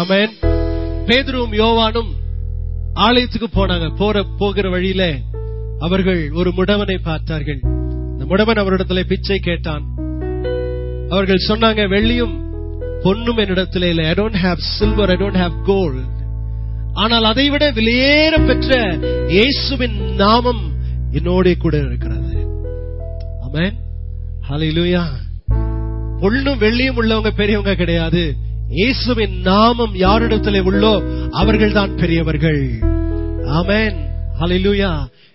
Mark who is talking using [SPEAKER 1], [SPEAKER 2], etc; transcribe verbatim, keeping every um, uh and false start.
[SPEAKER 1] ஆமென். பேதுருவும் யோவானும் ஆலயத்துக்கு போனாங்க. போற போகிற வழியில அவர்கள் ஒரு முடவனை பார்த்தார்கள். இந்த முடவன் அவரிடத்துல பிச்சை கேட்டான். அவர்கள் சொன்னாங்க, வெள்ளியும் பொன்னும் என்னிடத்துல இல்லை. I don't have silver, I don't have gold. ஆனால் அதைவிட விலையேற பெற்ற இயேசுவின் நாமம் என்னோட கூட இருக்கிறது. ஆமென். ஹல்லேலூயா. பொன்னும் வெள்ளியும் உள்ளவங்க பெரியவங்க கிடையாது. இயேசுவின் நாமம் யாரிடத்திலே உள்ளோ அவர்கள் தான் பெரியவர்கள். ஆமென். ஹல்லேலூயா.